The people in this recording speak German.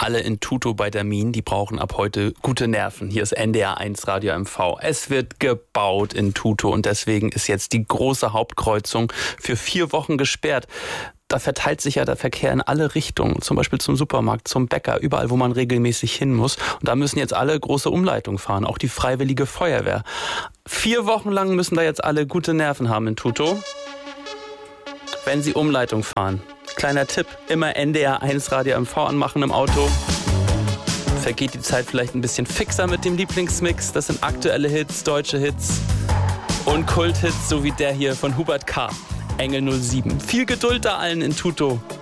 alle in Tutow bei der Min, die brauchen ab heute gute Nerven. Hier ist NDR 1 Radio MV. Es wird gebaut in Tutow und deswegen ist jetzt die große Hauptkreuzung für 4 Wochen gesperrt. Da verteilt sich ja der Verkehr in alle Richtungen, zum Beispiel zum Supermarkt, zum Bäcker, überall, wo man regelmäßig hin muss. Und da müssen jetzt alle große Umleitungen fahren, auch die Freiwillige Feuerwehr. 4 Wochen lang müssen da jetzt alle gute Nerven haben in Tutow, wenn sie Umleitung fahren. Kleiner Tipp, immer NDR 1 Radio MV anmachen im Auto. Vergeht die Zeit vielleicht ein bisschen fixer mit dem Lieblingsmix. Das sind aktuelle Hits, deutsche Hits und Kulthits, so wie der hier von Hubert K. Engel 07. Viel Geduld da allen in Tutow.